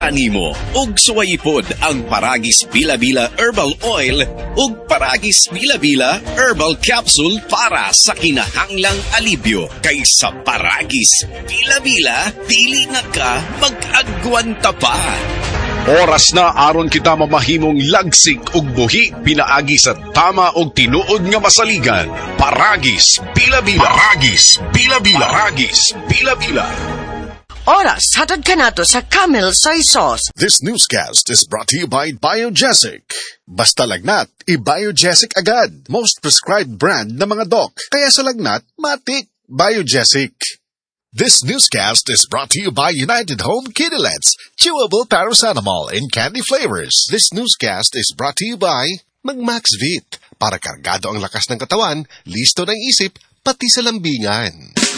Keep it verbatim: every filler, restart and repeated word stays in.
kanimo. Ug suwayipod ang Paragis Bila-Bila Herbal Oil ug Paragis Bila-Bila Herbal Capsule para sa kinahanglang alibyo. Kaysa Paragis Bila-Bila, dili na ka mag-agwanta pa. Oras na aron kita mamahimong lagsik ug buhi pinaagi sa tama og tinuod nga masaligan. Paragis Bila-Bila. Paragis Bila-Bila. Paragis Bila-Bila. Oras, hatod ka na to sa Camel Soy Sauce. This newscast is brought to you by Biogesic. Basta lagnat, i-Biogesic agad. Most prescribed brand na mga doc. Kaya sa lagnat, matik. Biogesic. This newscast is brought to you by United Home Kidulets, chewable paracetamol in candy flavors. This newscast is brought to you by Magmaxvit. Para kargado ang lakas ng katawan, listo ng isip, pati sa lambingan.